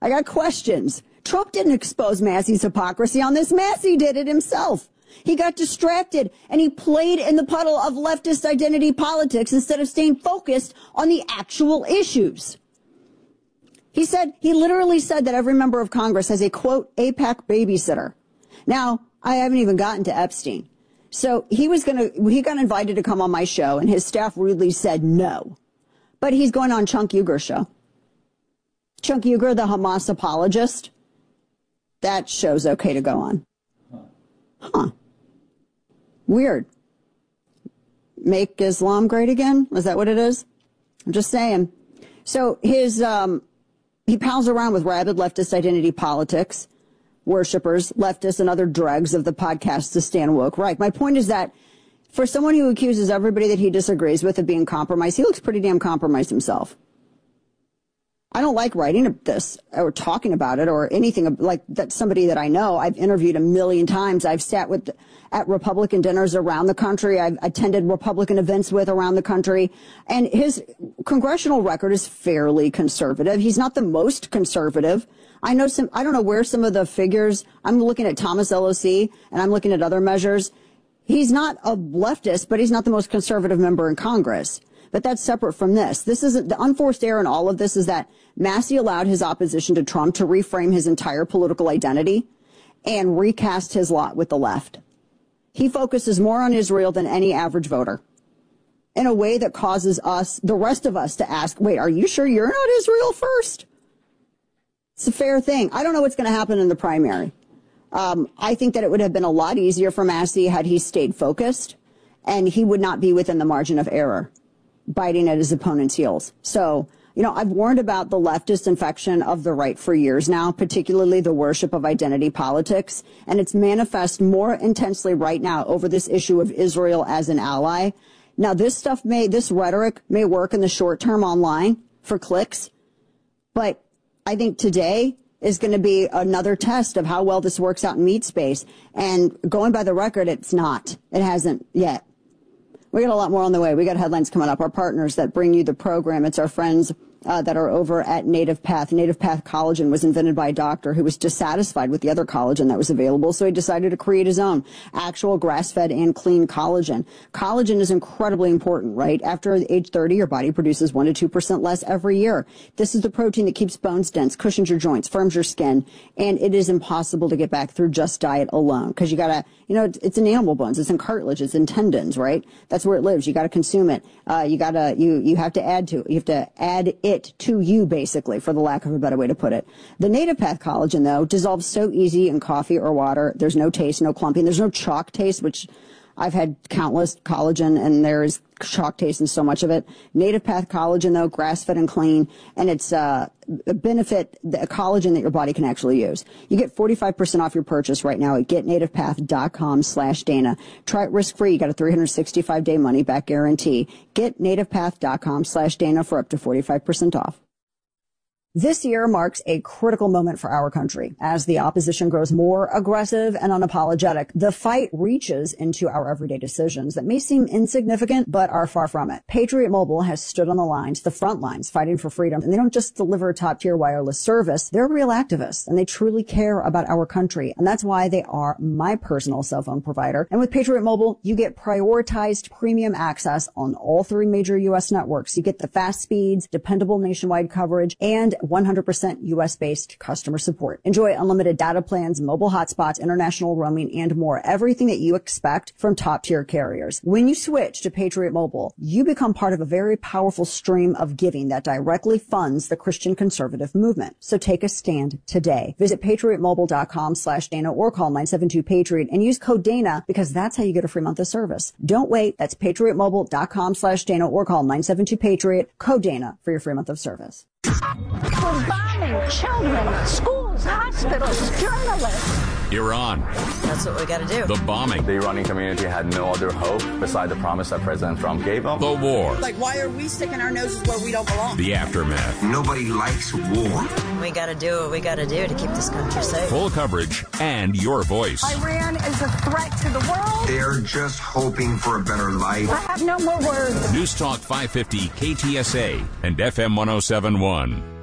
I got questions. Trump didn't expose Massey's hypocrisy on this. Massey did it himself. He got distracted and he played in the puddle of leftist identity politics instead of staying focused on the actual issues. He literally said that every member of Congress has a, quote, AIPAC babysitter. Now, I haven't even gotten to Epstein. So he got invited to come on my show and his staff rudely said no. But he's going on Cenk Uygur's show. Cenk Uygur, the Hamas apologist, that show's okay to go on. Huh. Weird. Make Islam great again? Is that what it is? I'm just saying. So he pals around with rabid leftist identity politics, worshippers, leftists, and other dregs of the podcast to stand woke. Right. My point is that for someone who accuses everybody that he disagrees with of being compromised, he looks pretty damn compromised himself. I don't like writing this or talking about it or anything like that. Somebody that I know, I've interviewed a million times. I've sat at Republican dinners around the country. I've attended Republican events with around the country. And his congressional record is fairly conservative. He's not the most conservative. I don't know where some of the figures, I'm looking at Thomas LOC and I'm looking at other measures. He's not a leftist, but he's not the most conservative member in Congress. But that's separate from this. This isn't the unforced error in all of this is that Massey allowed his opposition to Trump to reframe his entire political identity and recast his lot with the left. He focuses more on Israel than any average voter in a way that causes us, the rest of us, to ask, wait, are you sure you're not Israel first? It's a fair thing. I don't know what's going to happen in the primary. I think that it would have been a lot easier for Massey had he stayed focused, and he would not be within the margin of error, biting at his opponent's heels. So, I've warned about the leftist infection of the right for years now, particularly the worship of identity politics. And it's manifest more intensely right now over this issue of Israel as an ally. Now, this rhetoric may work in the short term online for clicks. But I think today is going to be another test of how well this works out in meat space. And going by the record, it's not. It hasn't yet. We got a lot more on the way. We got headlines coming up. Our partners that bring you the program. It's our friends that are over at Native Path. Native Path collagen was invented by a doctor who was dissatisfied with the other collagen that was available, so he decided to create his own actual grass-fed and clean collagen. Collagen is incredibly important, right? After age 30, your body produces 1% to 2% less every year. This is the protein that keeps bones dense, cushions your joints, firms your skin, and it is impossible to get back through just diet alone because you gotta, it's in animal bones, it's in cartilage, it's in tendons, right? That's where it lives. You gotta consume it. You have to add to it. You have to add it to you, basically, for the lack of a better way to put it. The Native Path collagen, though, dissolves so easy in coffee or water. There's no taste, no clumping. There's no chalk taste, which I've had countless collagen, and there's chalk taste in so much of it. Native Path collagen, though, grass-fed and clean, and it's a benefit, a collagen that your body can actually use. You get 45% off your purchase right now at getnativepath.com/Dana. Try it risk-free. You got a 365-day money-back guarantee. Getnativepath.com/Dana for up to 45% off. This year marks a critical moment for our country. As the opposition grows more aggressive and unapologetic, the fight reaches into our everyday decisions that may seem insignificant, but are far from it. Patriot Mobile has stood on the lines, the front lines, fighting for freedom. And they don't just deliver top-tier wireless service. They're real activists, and they truly care about our country. And that's why they are my personal cell phone provider. And with Patriot Mobile, you get prioritized premium access on all 3 major U.S. networks. You get the fast speeds, dependable nationwide coverage, and 100% U.S.-based customer support. Enjoy unlimited data plans, mobile hotspots, international roaming, and more. Everything that you expect from top-tier carriers. When you switch to Patriot Mobile, you become part of a very powerful stream of giving that directly funds the Christian conservative movement. So take a stand today. Visit patriotmobile.com/Dana or call 972-PATRIOT and use code Dana because that's how you get a free month of service. Don't wait. That's patriotmobile.com/Dana or call 972-PATRIOT, code Dana for your free month of service. For bombing children, schools, hospitals, journalists. Iran. That's what we got to do. The bombing. The Iranian community had no other hope beside the promise that President Trump gave them. The war. Like, why are we sticking our noses where we don't belong? The aftermath. Nobody likes war. We got to do what we got to do to keep this country safe. Full coverage and your voice. Iran is a threat to the world. They're just hoping for a better life. I have no more words. News Talk 550 KTSA and FM 107.1.